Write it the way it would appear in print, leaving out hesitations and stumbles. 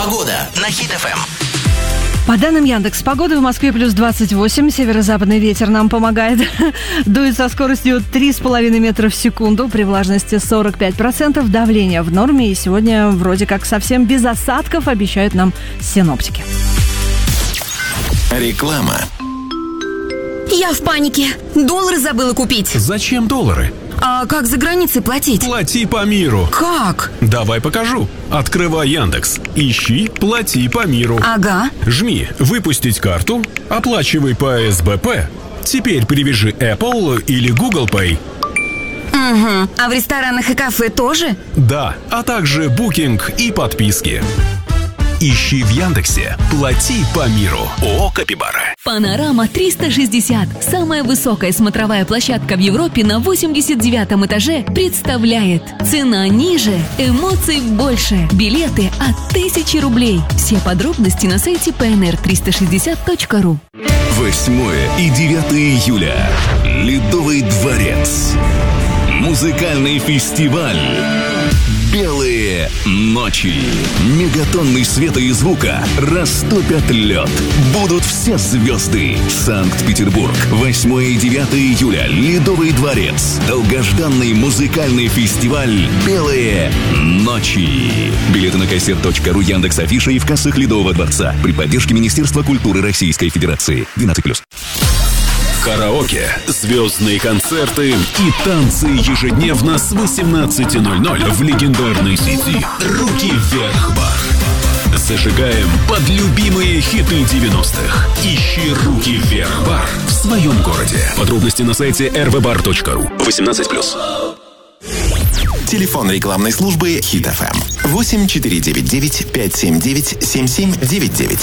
Погода на Хит FM. По данным Яндекс.Погоды, в Москве плюс 28, северо-западный ветер нам помогает. Дует со скоростью 3,5 метра в секунду, при влажности 45%, давление в норме. И сегодня вроде как совсем без осадков, обещают нам синоптики. Реклама. Я в панике. Доллары забыла купить. Зачем доллары? А как за границей платить? Плати по миру. Как? Давай покажу. Открывай Яндекс. Ищи «Плати по миру». Ага. Жми «Выпустить карту», оплачивай по СБП. Теперь привяжи Apple или Google Pay. Угу. А в ресторанах и кафе тоже? Да, а также букинг и подписки. Ищи в Яндексе «Плати по миру». ООО «Капибара». Панорама 360. Самая высокая смотровая площадка в Европе на 89-м этаже представляет. Цена ниже, эмоций больше. Билеты от 1000 рублей. Все подробности на сайте pnr360.ru. 8 и 9 июля. Ледовый дворец. Музыкальный фестиваль «Белые ночи». Мегатонны света и звука растопят лед. Будут все звезды. Санкт-Петербург. 8 и 9 июля. Ледовый дворец. Долгожданный музыкальный фестиваль «Белые ночи». Билеты на kaset.ru, Яндекс.Афиша и в кассах Ледового дворца. При поддержке Министерства культуры Российской Федерации. 12+. Караоке, звездные концерты и танцы ежедневно с 18:00 в легендарной сети «Руки вверх бар». Зажигаем под любимые хиты 90-х. Ищи «Руки вверх бар» в своем городе. Подробности на сайте rvbar.ru. 18+. Телефон рекламной службы Хит FM 8499 579 7799.